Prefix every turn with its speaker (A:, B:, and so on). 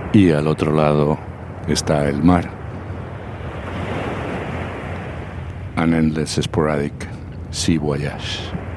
A: y al otro lado está el mar. An endless sporadic sea voyage.